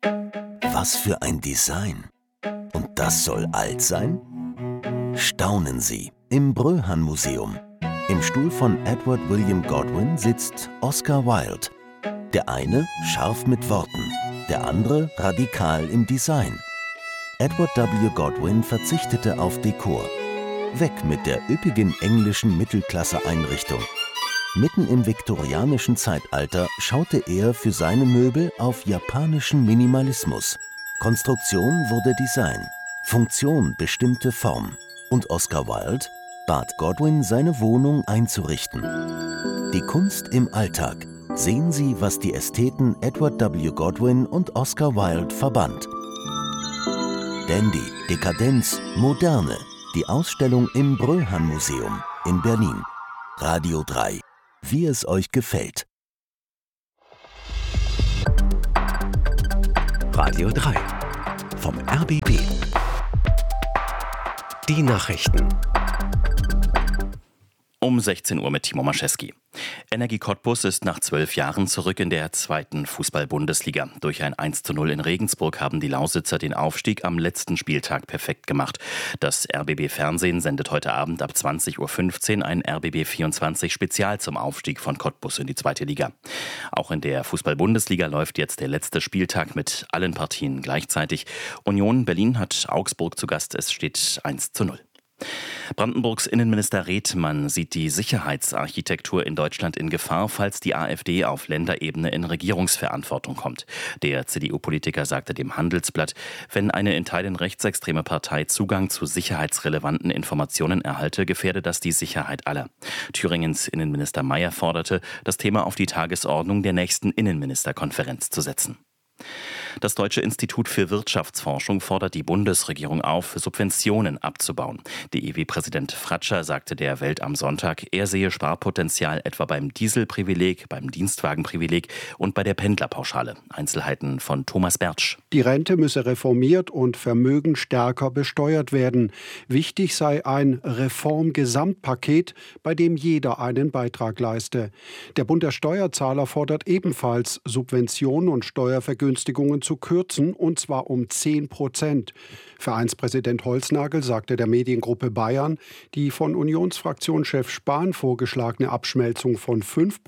Was für ein Design! Und das soll alt sein? Staunen Sie im Bröhan-Museum. Im Stuhl von Edward William Godwin sitzt Oscar Wilde. Der eine scharf mit Worten, der andere radikal im Design. Edward W. Godwin verzichtete auf Dekor. Weg mit der üppigen englischen Mittelklasse-Einrichtung. Mitten im viktorianischen Zeitalter schaute er für seine Möbel auf japanischen Minimalismus. Konstruktion wurde Design, Funktion bestimmte Form. Und Oscar Wilde bat Godwin, seine Wohnung einzurichten. Die Kunst im Alltag. Sehen Sie, was die Ästheten Edward W. Godwin und Oscar Wilde verband. Dandy, Dekadenz, Moderne. Die Ausstellung im Bröhan-Museum in Berlin. Radio 3. Wie es euch gefällt. Radio 3 vom RBB. Die Nachrichten. Um 16 Uhr mit Timo Maschewski. Energie Cottbus ist nach 12 Jahren zurück in der zweiten Fußball-Bundesliga. Durch ein 1:0 in Regensburg haben die Lausitzer den Aufstieg am letzten Spieltag perfekt gemacht. Das RBB-Fernsehen sendet heute Abend ab 20:15 Uhr ein RBB24-Spezial zum Aufstieg von Cottbus in die zweite Liga. Auch in der Fußball-Bundesliga läuft jetzt der letzte Spieltag mit allen Partien gleichzeitig. Union Berlin hat Augsburg zu Gast. Es steht 1:0. Brandenburgs Innenminister Redmann sieht die Sicherheitsarchitektur in Deutschland in Gefahr, falls die AfD auf Länderebene in Regierungsverantwortung kommt. Der CDU-Politiker sagte dem Handelsblatt, wenn eine in Teilen rechtsextreme Partei Zugang zu sicherheitsrelevanten Informationen erhalte, gefährde das die Sicherheit aller. Thüringens Innenminister Mayer forderte, das Thema auf die Tagesordnung der nächsten Innenministerkonferenz zu setzen. Das Deutsche Institut für Wirtschaftsforschung fordert die Bundesregierung auf, Subventionen abzubauen. DIW-Präsident Fratscher sagte der Welt am Sonntag, er sehe Sparpotenzial etwa beim Dieselprivileg, beim Dienstwagenprivileg und bei der Pendlerpauschale. Einzelheiten von Thomas Bertsch. Die Rente müsse reformiert und Vermögen stärker besteuert werden. Wichtig sei ein Reformgesamtpaket, bei dem jeder einen Beitrag leiste. Der Bund der Steuerzahler fordert ebenfalls, Subventionen und Steuervergünstigungen zu kürzen, und zwar um 10%. Vereinspräsident Holznagel sagte der Mediengruppe Bayern, die von Unionsfraktionschef Spahn vorgeschlagene Abschmelzung von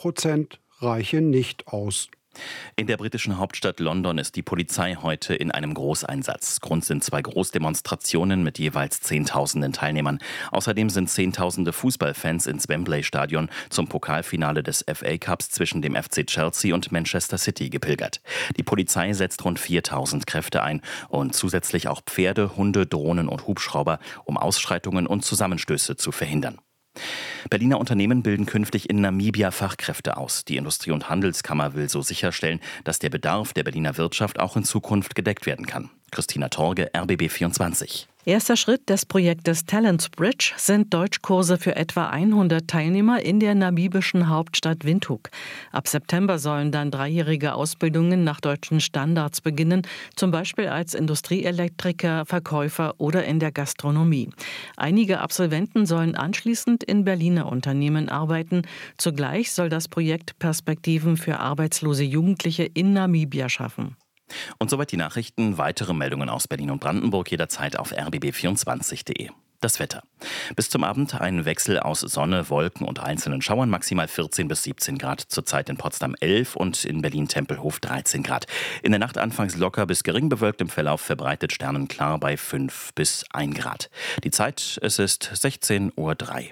5% reiche nicht aus. In der britischen Hauptstadt London ist die Polizei heute in einem Großeinsatz. Grund sind 2 Großdemonstrationen mit jeweils Zehntausenden Teilnehmern. Außerdem sind Zehntausende Fußballfans ins Wembley-Stadion zum Pokalfinale des FA Cups zwischen dem FC Chelsea und Manchester City gepilgert. Die Polizei setzt rund 4.000 Kräfte ein und zusätzlich auch Pferde, Hunde, Drohnen und Hubschrauber, um Ausschreitungen und Zusammenstöße zu verhindern. Berliner Unternehmen bilden künftig in Namibia Fachkräfte aus. Die Industrie- und Handelskammer will so sicherstellen, dass der Bedarf der Berliner Wirtschaft auch in Zukunft gedeckt werden kann. Christina Torge, RBB24. Erster Schritt des Projektes Talents Bridge sind Deutschkurse für etwa 100 Teilnehmer in der namibischen Hauptstadt Windhoek. Ab September sollen dann 3-jährige Ausbildungen nach deutschen Standards beginnen, zum Beispiel als Industrieelektriker, Verkäufer oder in der Gastronomie. Einige Absolventen sollen anschließend in Berliner Unternehmen arbeiten. Zugleich soll das Projekt Perspektiven für arbeitslose Jugendliche in Namibia schaffen. Und soweit die Nachrichten. Weitere Meldungen aus Berlin und Brandenburg jederzeit auf rbb24.de. Das Wetter. Bis zum Abend ein Wechsel aus Sonne, Wolken und einzelnen Schauern, maximal 14 bis 17 Grad. Zurzeit in Potsdam 11 und in Berlin-Tempelhof 13 Grad. In der Nacht anfangs locker bis gering bewölkt, im Verlauf verbreitet sternenklar bei 5 bis 1 Grad. Die Zeit, es ist 16:03 Uhr.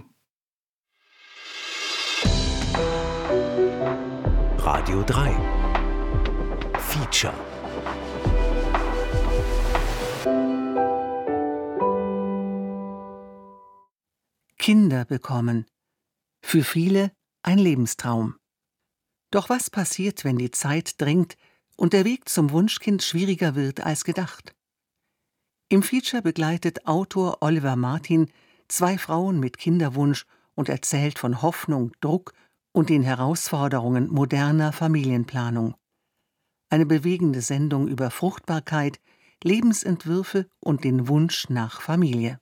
Radio 3 Feature. Kinder bekommen. Für viele ein Lebenstraum. Doch was passiert, wenn die Zeit drängt und der Weg zum Wunschkind schwieriger wird als gedacht? Im Feature begleitet Autor Oliver Martin 2 Frauen mit Kinderwunsch und erzählt von Hoffnung, Druck und den Herausforderungen moderner Familienplanung. Eine bewegende Sendung über Fruchtbarkeit, Lebensentwürfe und den Wunsch nach Familie.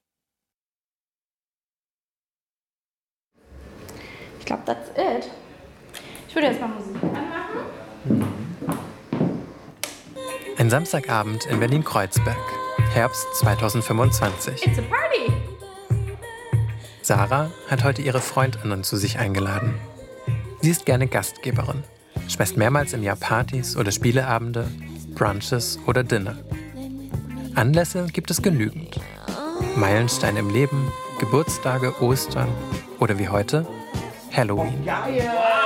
Ich glaube, that's it. Ich würde jetzt mal Musik anmachen. Ein Samstagabend in Berlin-Kreuzberg, Herbst 2025. It's a party. Sarah hat heute ihre Freundinnen zu sich eingeladen. Sie ist gerne Gastgeberin, schmeißt mehrmals im Jahr Partys oder Spieleabende, Brunches oder Dinner. Anlässe gibt es genügend. Meilensteine im Leben, Geburtstage, Ostern oder wie heute Halloween. Happy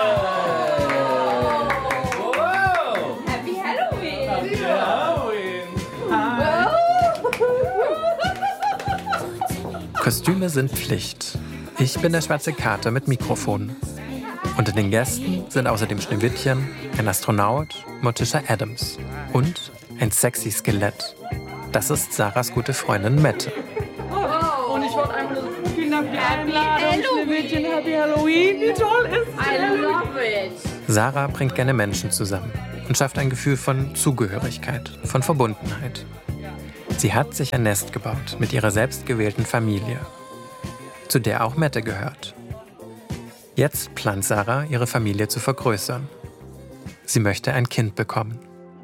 Halloween! Kostüme sind Pflicht. Ich bin der schwarze Kater mit Mikrofon. Unter den Gästen sind außerdem Schneewittchen, ein Astronaut, Morticia Adams und ein sexy Skelett. Das ist Sarahs gute Freundin Mette. Und ich wollte einfach nur so, vielen Dank für die Einladung, Schneewittchen, Happy Halloween, wie toll ist es? I love it! Sarah bringt gerne Menschen zusammen und schafft ein Gefühl von Zugehörigkeit, von Verbundenheit. Sie hat sich ein Nest gebaut mit ihrer selbstgewählten Familie, zu der auch Mette gehört. Jetzt plant Sarah, ihre Familie zu vergrößern. Sie möchte ein Kind bekommen.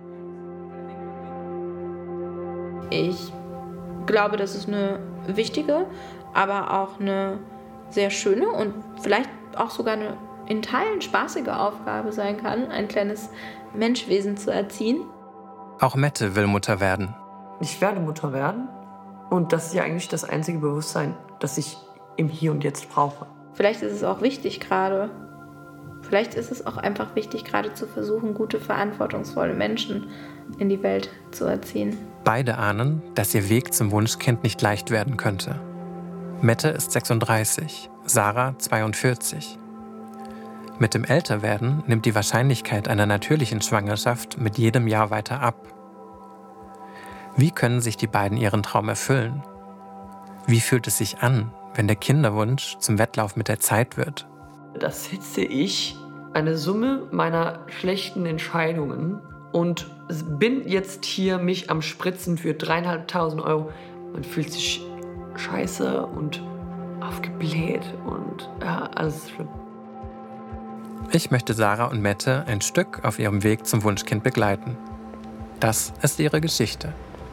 Ich glaube, dass es eine wichtige, aber auch eine sehr schöne und vielleicht auch sogar eine in Teilen spaßige Aufgabe sein kann, ein kleines Menschwesen zu erziehen. Auch Mette will Mutter werden. Ich werde Mutter werden und das ist ja eigentlich das einzige Bewusstsein, das ich im Hier und Jetzt brauche. Vielleicht ist es auch wichtig gerade. Vielleicht ist es auch einfach wichtig, gerade zu versuchen, gute, verantwortungsvolle Menschen in die Welt zu erziehen. Beide ahnen, dass ihr Weg zum Wunschkind nicht leicht werden könnte. Mette ist 36, Sarah 42. Mit dem Älterwerden nimmt die Wahrscheinlichkeit einer natürlichen Schwangerschaft mit jedem Jahr weiter ab. Wie können sich die beiden ihren Traum erfüllen? Wie fühlt es sich an, wenn der Kinderwunsch zum Wettlauf mit der Zeit wird? Das setze ich eine Summe meiner schlechten Entscheidungen und bin jetzt hier mich am Spritzen für 3.500 Euro. Man fühlt sich scheiße und aufgebläht und ja, alles ist schlimm. Ich möchte Sarah und Mette ein Stück auf ihrem Weg zum Wunschkind begleiten. Das ist ihre Geschichte.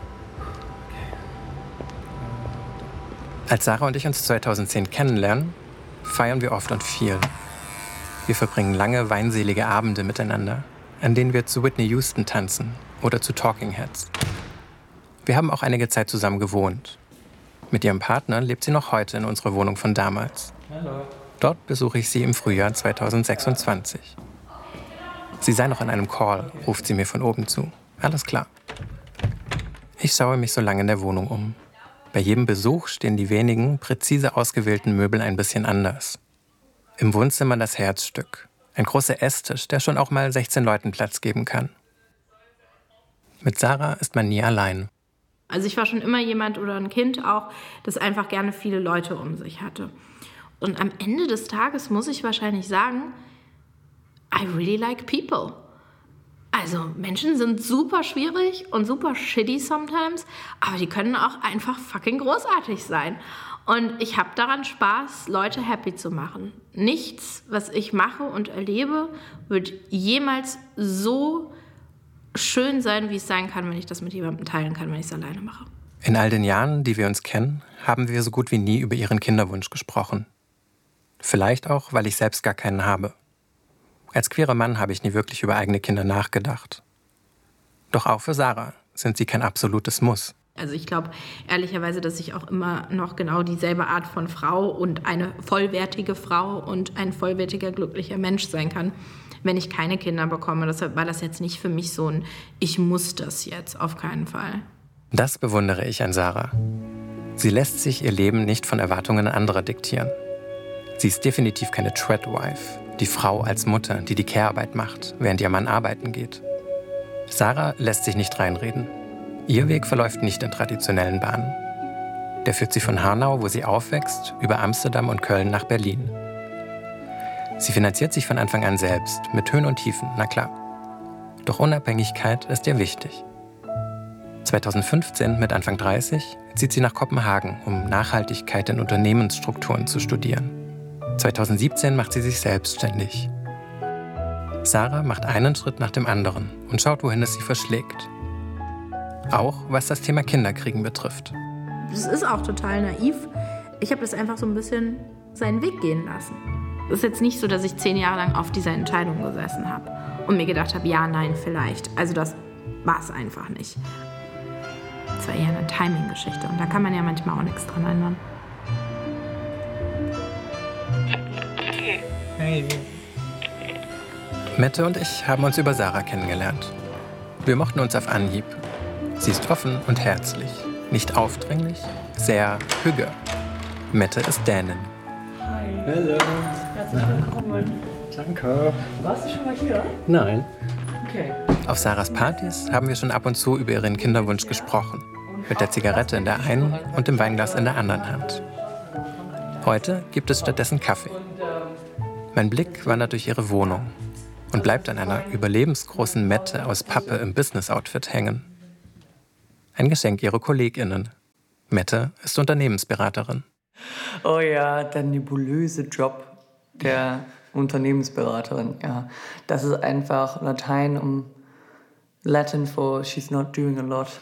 Als Sarah und ich uns 2010 kennenlernen, feiern wir oft und viel. Wir verbringen lange, weinselige Abende miteinander, an denen wir zu Whitney Houston tanzen oder zu Talking Heads. Wir haben auch einige Zeit zusammen gewohnt. Mit ihrem Partner lebt sie noch heute in unserer Wohnung von damals. Hallo. Dort besuche ich sie im Frühjahr 2026. Sie sei noch an einem Call, ruft sie mir von oben zu. Alles klar. Ich schaue mich so lange in der Wohnung um. Bei jedem Besuch stehen die wenigen, präzise ausgewählten Möbel ein bisschen anders. Im Wohnzimmer das Herzstück. Ein großer Esstisch, der schon auch mal 16 Leuten Platz geben kann. Mit Sarah ist man nie allein. Also ich war schon immer jemand oder ein Kind auch, das einfach gerne viele Leute um sich hatte. Und am Ende des Tages muss ich wahrscheinlich sagen, I really like people. Also Menschen sind super schwierig und super shitty sometimes, aber die können auch einfach fucking großartig sein. Und ich habe daran Spaß, Leute happy zu machen. Nichts, was ich mache und erlebe, wird jemals so schön sein, wie es sein kann, wenn ich das mit jemandem teilen kann, wenn ich es alleine mache. In all den Jahren, die wir uns kennen, haben wir so gut wie nie über ihren Kinderwunsch gesprochen. Vielleicht auch, weil ich selbst gar keinen habe. Als queerer Mann habe ich nie wirklich über eigene Kinder nachgedacht. Doch auch für Sarah sind sie kein absolutes Muss. Also ich glaube ehrlicherweise, dass ich auch immer noch genau dieselbe Art von Frau und eine vollwertige Frau und ein vollwertiger, glücklicher Mensch sein kann, wenn ich keine Kinder bekomme. Deshalb war das jetzt nicht für mich so ein Ich muss das jetzt, auf keinen Fall. Das bewundere ich an Sarah. Sie lässt sich ihr Leben nicht von Erwartungen anderer diktieren. Sie ist definitiv keine Treadwife, die Frau als Mutter, die die Care-Arbeit macht, während ihr Mann arbeiten geht. Sarah lässt sich nicht reinreden. Ihr Weg verläuft nicht in traditionellen Bahnen. Der führt sie von Hanau, wo sie aufwächst, über Amsterdam und Köln nach Berlin. Sie finanziert sich von Anfang an selbst, mit Höhen und Tiefen, na klar. Doch Unabhängigkeit ist ihr wichtig. 2015, mit Anfang 30, zieht sie nach Kopenhagen, um Nachhaltigkeit in Unternehmensstrukturen zu studieren. 2017 macht sie sich selbstständig. Sarah macht einen Schritt nach dem anderen und schaut, wohin es sie verschlägt. Auch was das Thema Kinderkriegen betrifft. Das ist auch total naiv. Ich habe das einfach so ein bisschen seinen Weg gehen lassen. Es ist jetzt nicht so, dass ich 10 Jahre lang auf dieser Entscheidung gesessen habe und mir gedacht habe, ja, nein, vielleicht. Also das war es einfach nicht. Es war eher eine Timing-Geschichte und da kann man ja manchmal auch nichts dran ändern. Hey. Mette und ich haben uns über Sarah kennengelernt. Wir mochten uns auf Anhieb. Sie ist offen und herzlich, nicht aufdringlich, sehr hügge. Mette ist Dänin. Hi. Hallo. Herzlich willkommen. Danke. Warst du schon mal hier? Nein. Okay. Auf Sarahs Partys haben wir schon ab und zu über ihren Kinderwunsch gesprochen. Mit der Zigarette in der einen und dem Weinglas in der anderen Hand. Heute gibt es stattdessen Kaffee. Mein Blick wandert durch ihre Wohnung und bleibt an einer überlebensgroßen Mette aus Pappe im Business-Outfit hängen. Ein Geschenk ihrer KollegInnen. Mette ist Unternehmensberaterin. Oh ja, der nebulöse Job der Unternehmensberaterin. Ja, das ist einfach Latein Latin for she's not doing a lot.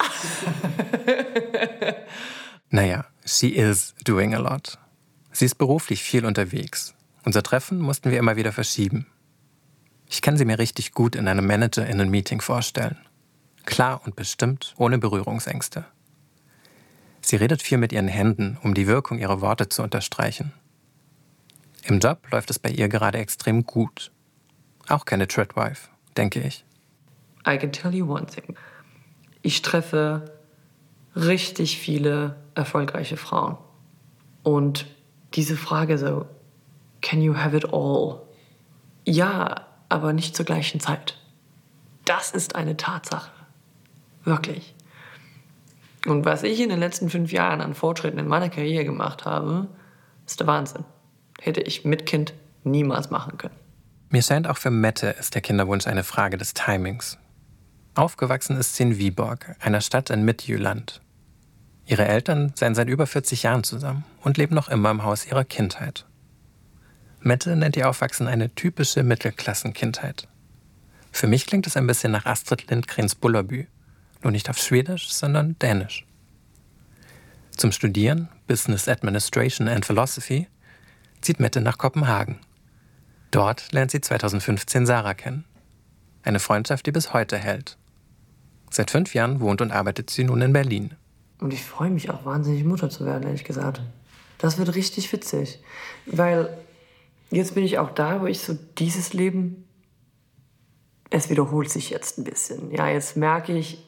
Naja, she is doing a lot. Sie ist beruflich viel unterwegs. Unser Treffen mussten wir immer wieder verschieben. Ich kann sie mir richtig gut in einem ManagerInnen-Meeting vorstellen. Klar und bestimmt, ohne Berührungsängste. Sie redet viel mit ihren Händen, um die Wirkung ihrer Worte zu unterstreichen. Im Job läuft es bei ihr gerade extrem gut. Auch keine Treadwife, denke ich. I can tell you one thing. Ich treffe richtig viele erfolgreiche Frauen. Und diese Frage so, can you have it all? Ja, aber nicht zur gleichen Zeit. Das ist eine Tatsache. Wirklich. Und was ich in den letzten 5 Jahren an Fortschritten in meiner Karriere gemacht habe, ist der Wahnsinn. Hätte ich mit Kind niemals machen können. Mir scheint, auch für Mette ist der Kinderwunsch eine Frage des Timings. Aufgewachsen ist sie in Viborg, einer Stadt in Midtjylland. Ihre Eltern seien seit über 40 Jahren zusammen und leben noch immer im Haus ihrer Kindheit. Mette nennt ihr Aufwachsen eine typische Mittelklassenkindheit. Für mich klingt es ein bisschen nach Astrid Lindgrens Bullerbü, nur nicht auf Schwedisch, sondern Dänisch. Zum Studieren, Business Administration and Philosophy, zieht Mette nach Kopenhagen. Dort lernt sie 2015 Sarah kennen. Eine Freundschaft, die bis heute hält. Seit 5 Jahren wohnt und arbeitet sie nun in Berlin. Und ich freue mich auch wahnsinnig, Mutter zu werden, ehrlich gesagt. Das wird richtig witzig. Weil jetzt bin ich auch da, wo ich so dieses Leben, es wiederholt sich jetzt ein bisschen. Ja, jetzt merke ich,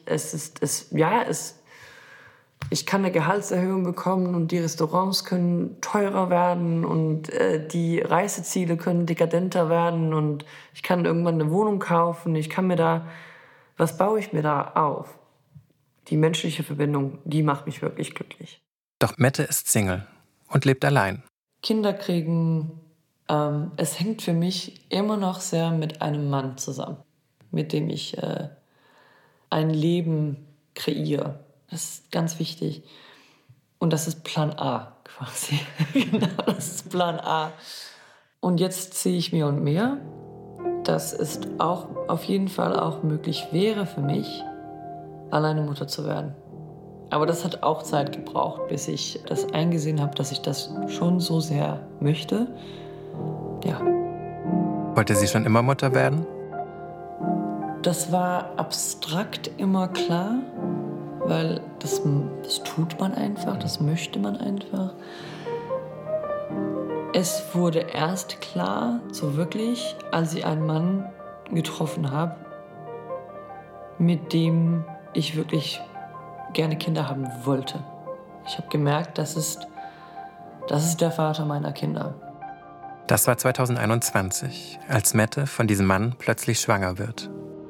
ich kann eine Gehaltserhöhung bekommen und die Restaurants können teurer werden und die Reiseziele können dekadenter werden und ich kann irgendwann eine Wohnung kaufen. Was baue ich mir da auf? Die menschliche Verbindung, die macht mich wirklich glücklich. Doch Mette ist Single und lebt allein. Kinder kriegen, es hängt für mich immer noch sehr mit einem Mann zusammen, mit dem ich ein Leben kreiere. Das ist ganz wichtig. Und das ist Plan A quasi. Genau, das ist Plan A. Und jetzt sehe ich mehr und mehr, dass es auch auf jeden Fall auch möglich wäre für mich, alleine Mutter zu werden. Aber das hat auch Zeit gebraucht, bis ich das eingesehen habe, dass ich das schon so sehr möchte. Ja. Wollte sie schon immer Mutter werden? Das war abstrakt immer klar, weil das tut man einfach, das möchte man einfach. Es wurde erst klar, so wirklich, als ich einen Mann getroffen habe, mit dem ich wirklich gerne Kinder haben wollte. Ich habe gemerkt, das ist der Vater meiner Kinder. Das war 2021, als Mette von diesem Mann plötzlich schwanger wird.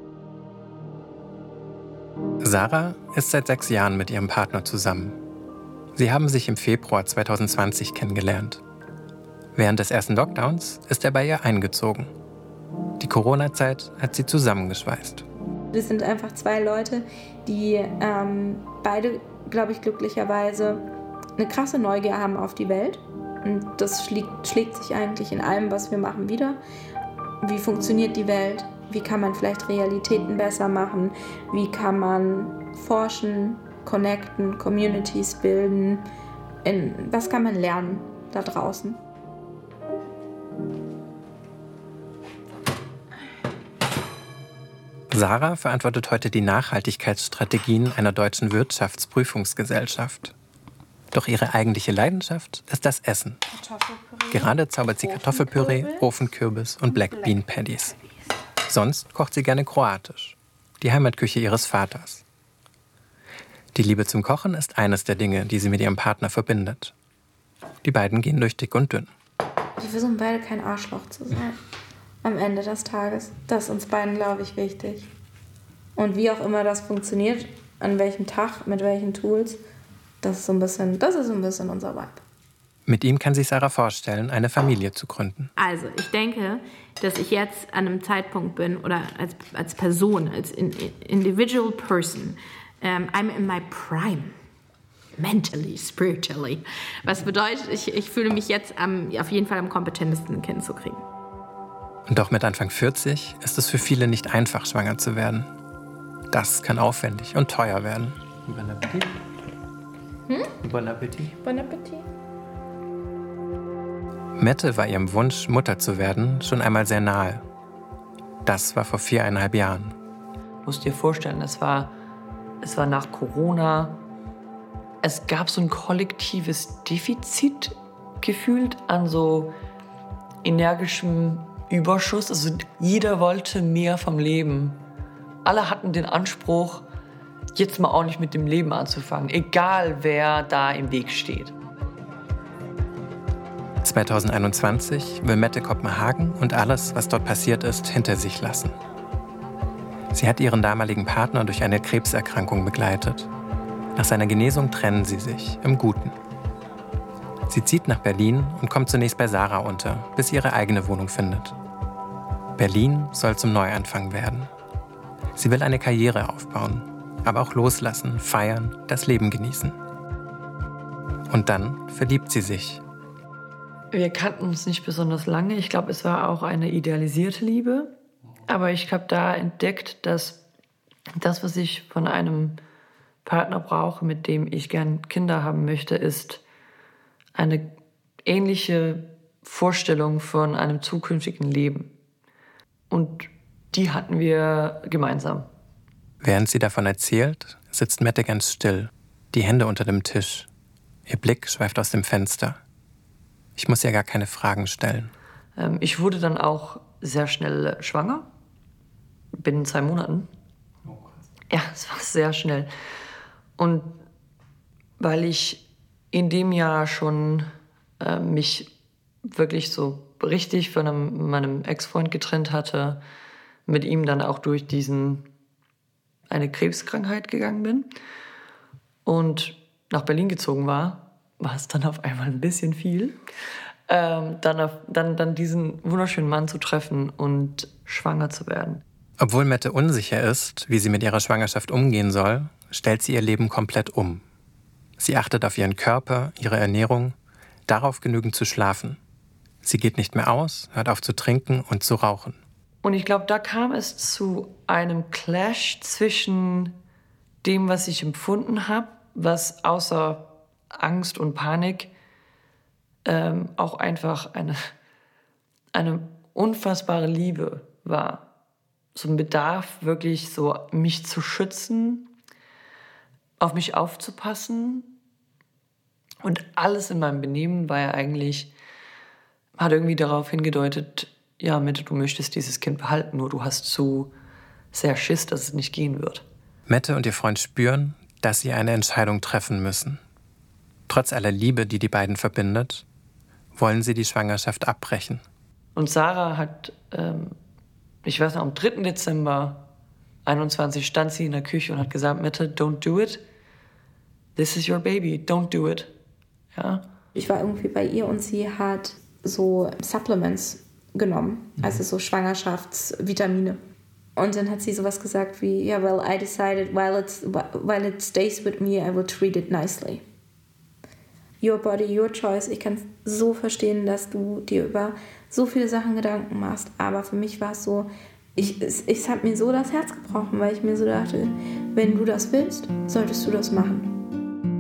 Sarah ist seit 6 Jahren mit ihrem Partner zusammen. Sie haben sich im Februar 2020 kennengelernt. Während des ersten Lockdowns ist er bei ihr eingezogen. Die Corona-Zeit hat sie zusammengeschweißt. Wir sind einfach 2 Leute, die beide, glaube ich, glücklicherweise eine krasse Neugier haben auf die Welt. Und das schlägt sich eigentlich in allem, was wir machen, wieder. Wie funktioniert die Welt? Wie kann man vielleicht Realitäten besser machen? Wie kann man forschen, connecten, Communities bilden. Was kann man lernen da draußen? Sarah verantwortet heute die Nachhaltigkeitsstrategien einer deutschen Wirtschaftsprüfungsgesellschaft. Doch ihre eigentliche Leidenschaft ist das Essen. Gerade zaubert sie Kartoffelpüree, Ofenkürbis und Black Bean Patties. Sonst kocht sie gerne kroatisch, die Heimatküche ihres Vaters. Die Liebe zum Kochen ist eines der Dinge, die sie mit ihrem Partner verbindet. Die beiden gehen durch dick und dünn. Wir versuchen beide kein Arschloch zu sein. Am Ende des Tages. Das ist uns beiden, glaube ich, wichtig. Und wie auch immer das funktioniert, an welchem Tag, mit welchen Tools, das ist so ein bisschen unser Vibe. Mit ihm kann sich Sarah vorstellen, eine Familie zu gründen. Also, ich denke, dass ich jetzt an einem Zeitpunkt bin, oder als Person, als individual person, I'm in my prime. Mentally, spiritually. Was bedeutet, ich fühle mich jetzt auf jeden Fall am kompetentesten, ein Kind zu kriegen. Und doch mit Anfang 40 ist es für viele nicht einfach, schwanger zu werden. Das kann aufwendig und teuer werden. Bon Appetit. Bon Appetit. Bon Appetit. Mette war ihrem Wunsch, Mutter zu werden, schon einmal sehr nahe. Das war vor 4,5 Jahren. Du musst dir vorstellen, es war nach Corona. Es gab so ein kollektives Defizit gefühlt an so energischem Überschuss. Also jeder wollte mehr vom Leben. Alle hatten den Anspruch, jetzt mal ordentlich mit dem Leben anzufangen, egal wer da im Weg steht. 2021 will Mette Kopenhagen und alles, was dort passiert ist, hinter sich lassen. Sie hat ihren damaligen Partner durch eine Krebserkrankung begleitet. Nach seiner Genesung trennen sie sich, im Guten. Sie zieht nach Berlin und kommt zunächst bei Sarah unter, bis sie ihre eigene Wohnung findet. Berlin soll zum Neuanfang werden. Sie will eine Karriere aufbauen, aber auch loslassen, feiern, das Leben genießen. Und dann verliebt sie sich. Wir kannten uns nicht besonders lange. Ich glaube, es war auch eine idealisierte Liebe. Aber ich habe da entdeckt, dass das, was ich von einem Partner brauche, mit dem ich gern Kinder haben möchte, ist eine ähnliche Vorstellung von einem zukünftigen Leben. Und die hatten wir gemeinsam. Während sie davon erzählt, sitzt Mette ganz still, die Hände unter dem Tisch. Ihr Blick schweift aus dem Fenster. Ich muss ihr gar keine Fragen stellen. Ich wurde dann auch sehr schnell schwanger. Binnen 2 Monaten. Oh, krass. Ja, es war sehr schnell. Und weil ich in dem Jahr schon mich wirklich so richtig von meinem Ex-Freund getrennt hatte, mit ihm dann auch durch eine Krebskrankheit gegangen bin und nach Berlin gezogen war es dann auf einmal ein bisschen viel. Dann diesen wunderschönen Mann zu treffen und schwanger zu werden. Obwohl Mette unsicher ist, wie sie mit ihrer Schwangerschaft umgehen soll, stellt sie ihr Leben komplett um. Sie achtet auf ihren Körper, ihre Ernährung, darauf genügend zu schlafen. Sie geht nicht mehr aus, hört auf zu trinken und zu rauchen. Und ich glaube, da kam es zu einem Clash zwischen dem, was ich empfunden habe, was außer Angst und Panik auch einfach eine unfassbare Liebe war. So ein Bedarf, wirklich so mich zu schützen, auf mich aufzupassen. Und alles in meinem Benehmen war ja eigentlich, hat irgendwie darauf hingedeutet, ja, Mette, du möchtest dieses Kind behalten, nur du hast zu sehr Schiss, dass es nicht gehen wird. Mette und ihr Freund spüren, dass sie eine Entscheidung treffen müssen. Trotz aller Liebe, die die beiden verbindet, wollen sie die Schwangerschaft abbrechen. Und Sarah hat, ich weiß noch, am 3. Dezember 21 stand sie in der Küche und hat gesagt, Mette, don't do it. This is your baby, don't do it. Ja? Ich war irgendwie bei ihr und sie hat so Supplements genommen, also so Schwangerschaftsvitamine. Und dann hat sie sowas gesagt wie, yeah, well, I decided while it stays with me, I will treat it nicely. Your body, your choice. Ich kann so verstehen, dass du dir über so viele Sachen Gedanken machst. Aber für mich war es so, es hat mir so das Herz gebrochen, weil ich mir so dachte, wenn du das willst, solltest du das machen.